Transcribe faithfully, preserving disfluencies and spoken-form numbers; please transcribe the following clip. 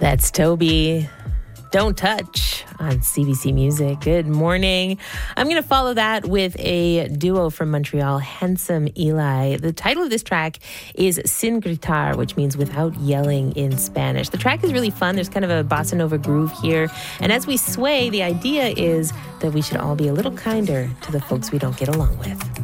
That's Toby. Don't Touch on C B C Music. Good morning. I'm going to follow that with a duo from Montreal, Handsome Eli. The title of this track is Sin Gritar, which means without yelling in Spanish. The track is really fun. There's kind of a bossa nova groove here. And as we sway, the idea is that we should all be a little kinder to the folks we don't get along with.